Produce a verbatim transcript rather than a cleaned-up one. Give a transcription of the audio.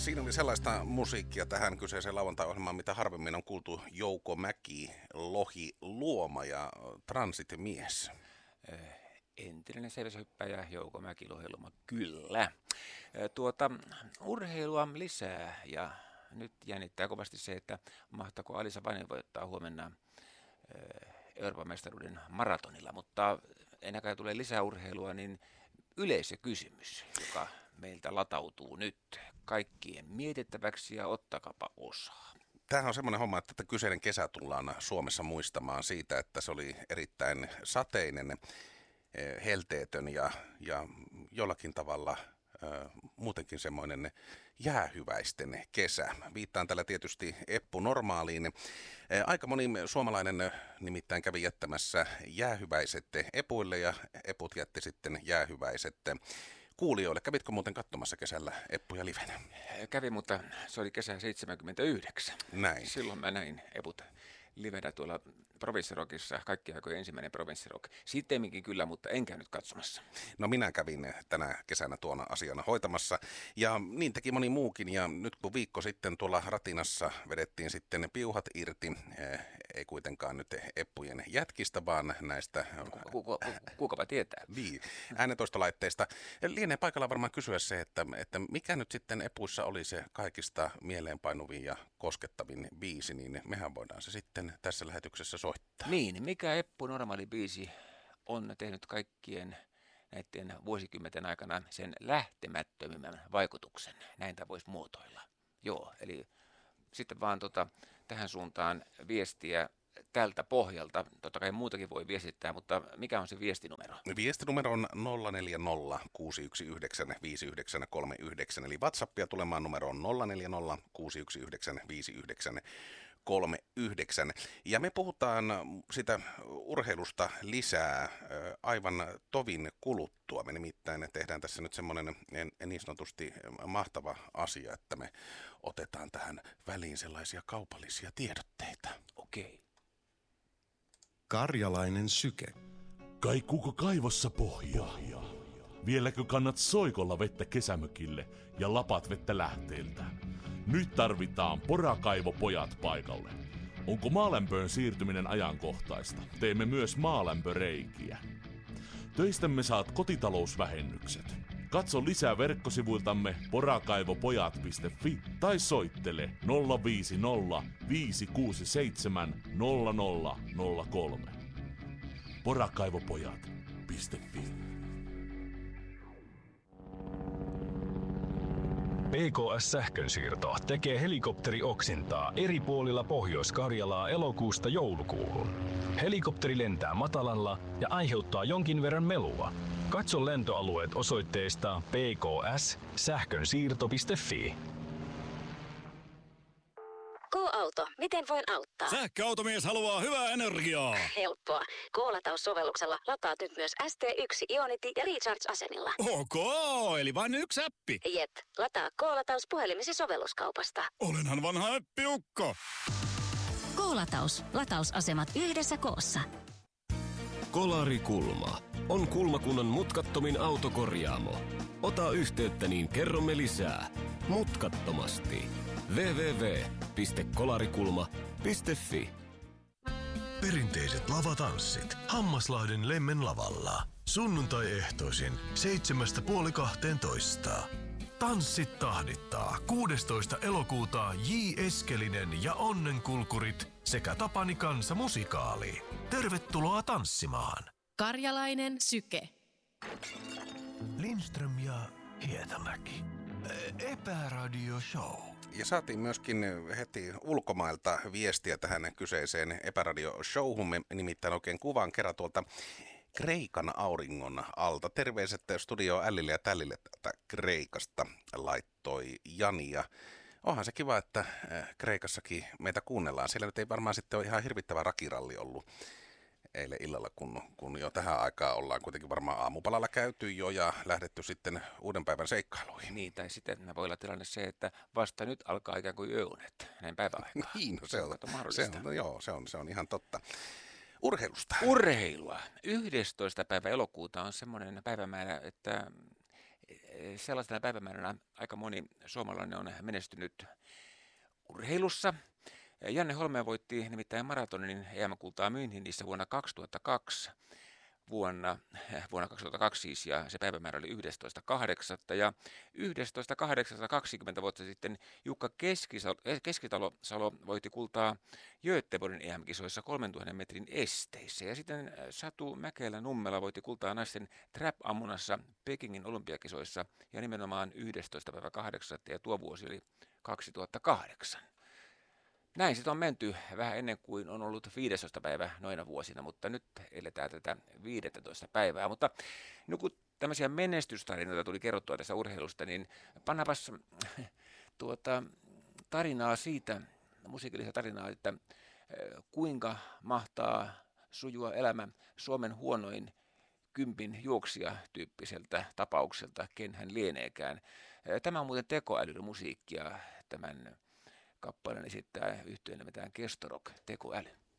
Siinä oli sellaista musiikkia tähän kyseiseen lauantai-ohjelmaan, mitä harvemmin on kuultu. Jouko Mäki, Lohi Luoma ja Transit-mies. Entinen seiväshyppäjä Jouko Mäki, Lohi Luoma, kyllä. Tuota, urheilua lisää ja nyt jännittää kovasti se, että mahtaako Alisa Vainen voittaa huomenna Euroopan mestaruuden maratonilla, mutta ennen kuin tulee lisää urheilua, niin yleisökysymys, joka meiltä latautuu nyt kaikkien mietittäväksi ja ottakapa osaa. Tämähän on semmoinen homma, että kyseinen kesä tullaan Suomessa muistamaan siitä, että se oli erittäin sateinen, helteetön ja, ja jollakin tavalla muutenkin semmoinen jäähyväisten kesä. Viittaan tällä tietysti Eppu Normaaliin. Aika moni suomalainen nimittäin kävi jättämässä jäähyväiset epuille ja eput jätti sitten jäähyväiset kuulijoille. Kävitkö muuten katsomassa kesällä Eppuja livenä? Kävin, mutta se oli kesä seitsemänkymmentäyhdeksän. Näin. Silloin mä näin eput livenä tuolla Provinssirokissa, kaikki aikojen ensimmäinen Provinssirok. Sittemminkin kyllä, mutta en käynyt katsomassa. No minä kävin tänä kesänä tuona asiana hoitamassa ja niin teki moni muukin ja nyt kun viikko sitten tuolla Ratinassa vedettiin sitten piuhat irti, ei kuitenkaan nyt eppujen jätkistä, vaan näistä... Kuukapa tietää. Niin, äänentoistolaitteista. Lienee paikalla varmaan kysyä se, että, että mikä nyt sitten epuissa oli se kaikista mieleenpainuvin ja koskettavin biisi, niin mehän voidaan se sitten tässä lähetyksessä soittaa. Niin, mikä Eppu Normaali biisi on tehnyt kaikkien näiden vuosikymmenten aikana sen lähtemättömimmän vaikutuksen? Näin tämä voisi muotoilla. Joo, eli sitten vaan tota, tähän suuntaan viestiä tältä pohjalta. Totta kai muutakin voi viestittää, mutta mikä on se viestinumero? Viestinumero on nolla neljä nolla kuusi yksi yhdeksän viisi yhdeksän kolme yhdeksän, eli WhatsAppia tulemaan numero on nolla neljä nolla kuusi yksi yhdeksän viisi yhdeksän kolme yhdeksän. Ja me puhutaan sitä urheilusta lisää aivan tovin kuluttua. Me nimittäin tehdään tässä nyt semmoinen niin sanotusti mahtava asia, että me otetaan tähän väliin sellaisia kaupallisia tiedotteita. Okei. Karjalainen syke. Kaikuuko kaivossa pohjaa? Vieläkö kannat soikolla vettä kesämökille ja lapat vettä lähteeltä? Nyt tarvitaan porakaivopojat paikalle. Onko maalämpöön siirtyminen ajankohtaista? Teemme myös maalämpöreikiä. Töistämme saat kotitalousvähennykset. Katso lisää verkkosivuiltamme porakaivopojat piste fi tai soittele nolla viisi nolla viisi kuusi seitsemän nolla nolla nolla kolme. porakaivopojat piste fi. P K S-sähkönsiirto tekee helikopterioksintaa eri puolilla Pohjois-Karjalaa elokuusta joulukuuhun. Helikopteri lentää matalalla ja aiheuttaa jonkin verran melua. Katso lentoalueet osoitteesta p k s sähkönsiirto piste fi. K-auto, miten voin auttaa? Sähköautomies haluaa hyvää energiaa. Helppoa. K-lataussovelluksella lataat nyt myös S T yksi Ionity ja Recharge-asenilla. Ok, eli vain yksi appi. Jep, lataa K-lataus puhelimesi sovelluskaupasta. Olenhan vanha äppiukko. K-lataus. Latausasemat yhdessä koossa. Kolarikulma on Kulmakunnan mutkattomin autokorjaamo. Ota yhteyttä, niin kerromme lisää. Mutkattomasti. double-u double-u double-u piste kolarikulma piste fi. Perinteiset lavatanssit Hammaslahden Lemmen lavalla. Sunnuntai-ehtoisin seitsemästä puoli kahteentoista. Tanssit tahdittaa kuudestoista elokuuta J. Eskelinen ja Onnenkulkurit sekä Tapani Kansa musikaali. Tervetuloa tanssimaan. Karjalainen syke. Lindström ja Hietamäki. Epäradio Show. Ja saatiin myöskin heti ulkomailta viestiä tähän kyseiseen epäradio-showhun. Nimittäin oikein kuvan kerran tuolta Kreikan auringon alta. Terveiset studio Ällille ja Tällille täältä Kreikasta, laittoi Jani. Ja onhan se kiva, että Kreikassakin meitä kuunnellaan. Siellä nyt ei varmaan sitten ole ihan hirvittävä rakiralli ollut eilen illalla, kun, kun jo tähän aikaan ollaan kuitenkin varmaan aamupalalla käyty jo ja lähdetty sitten uuden päivän seikkailuihin. Niin, tai sitten voi olla tilanne se, että vasta nyt alkaa ikään kuin yöunet, näin päiväaikaan. Niin, no se on, se on, no joo, se on, se on ihan totta. Urheilusta. Urheilua. yhdestoista päivä elokuuta on semmoinen päivämäärä, että sellaisena päivämääränä aika moni suomalainen on menestynyt urheilussa. Janne Holme voitti nimittäin maratonin E M-kultaa Münchenissä vuonna kaksituhattakaksi. Vuonna, vuonna kaksituhattakaksi siis, ja se päivämäärä oli yhdestoista kahdeksatta ja yhdestoista kahdeksatta kaksikymmentä vuotta sitten Jukka Keskisalo, Keskitalo Salo voitti kultaa Göteborgin E M-kisoissa kolmentuhannen metrin esteissä, ja sitten Satu Mäkelä-Nummela voitti kultaa naisten trap-ammunassa Pekingin olympiakisoissa, ja nimenomaan yhdestoista päivä kahdeksatta, ja tuo vuosi oli kaksituhattakahdeksan. Näin sitten on menty vähän ennen kuin on ollut viidestoista päivä noina vuosina, mutta nyt eletään tätä viidestoista päivää. Mutta no, kun tämmöisiä menestystarinoita tuli kerrottua tästä urheilusta, niin pannapas tuota, tarinaa siitä, musiikillista tarinaa, että kuinka mahtaa sujua elämä Suomen huonoin kympin juoksija tyyppiseltä tapaukselta, ken hän lieneekään. Tämä on muuten tekoälymusiikkia, tämän kappaleen esittää yhtyeen nimetään Kestorok, tekoäly.